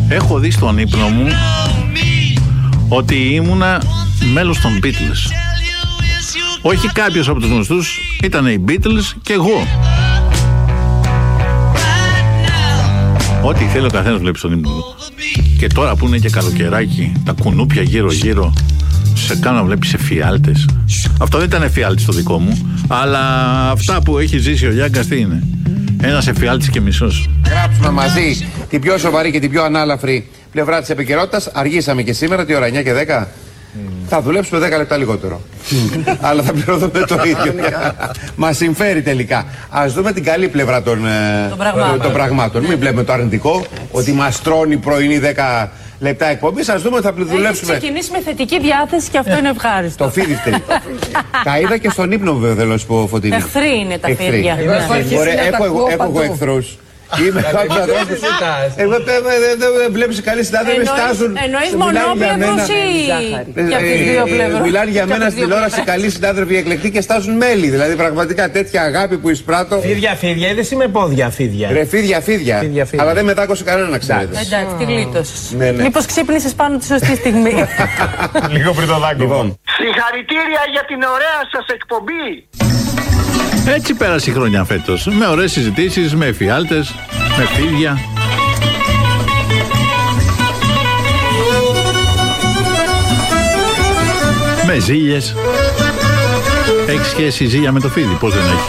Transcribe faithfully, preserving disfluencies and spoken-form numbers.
Έχω δει στον ύπνο μου ότι ήμουνα μέλος των Beatles. Όχι κάποιος από τους γνωστούς, ήταν οι Beatles και εγώ. Ό,τι θέλει ο καθένας βλέπει στον ύπνο. Και τώρα που είναι και καλοκαιράκι, τα κουνούπια γύρω-γύρω σε κάνουν να βλέπεις εφιάλτες. Αυτό δεν ήταν εφιάλτης το δικό μου, αλλά αυτά που έχει ζήσει ο Γιάγκας τι είναι? Ένας εφιάλτης και μισός. Γράψουμε μαζί την πιο σοβαρή και την πιο ανάλαφρη πλευρά της επικαιρότητας. Αργήσαμε και σήμερα, τι ώρα, εννιά και δέκα. Mm. Θα δουλέψουμε δέκα λεπτά λιγότερο. Αλλά θα πληρωθούμε το ίδιο. Μας συμφέρει τελικά. Ας δούμε την καλή πλευρά των, των πραγμάτων. Των πραγμάτων. Μην βλέπουμε το αρνητικό, ότι μας τρώνει πρωινή δέκα λεπτά εκπομπή. Ας δούμε ότι θα δουλέψουμε. Έχει ξεκινήσει με θετική διάθεση και αυτό είναι ευχάριστο. Το φίδι φταίει. Τα είδα και στον ύπνο, βέβαια, θέλω να σου πω, Φωτεινή. Εχθροί είναι τα φίδια. Έχω εγώ εχθρούς. Είμαι κάποιος ανθρώπους. Εγώ δεν βλέπεις καλοί συνάδελφοι, στάζουν. Εννοείς μονόπλευρους ή και από τις δύο πλευρές? Μιλάνε για μένα στην τηλεόραση καλοί συνάδελφοι εκλεκτοί και στάζουν μέλη. Δηλαδή πραγματικά τέτοια αγάπη που εισπράττω. Φίδια, φίδια, είδες ή με πόδια φίδια? Ρε φίδια, φίδια. Αλλά δεν μετάκωσε κανένα να ξέρετε. Εντάξει, τη γλίτωσες. Μήπως ξύπνησες πάνω τη σωστή στιγμή? Λίγο πριν το δάκο. Συγχαρητήρια για την ωραία σας εκπομπή. Έτσι πέρασε η χρονιά φέτος, με ωραίες συζητήσεις, με εφιάλτες, με φίδια. Με ζήλιες. Έχει σχέση η ζήλια με το φίδι, πώς δεν έχει?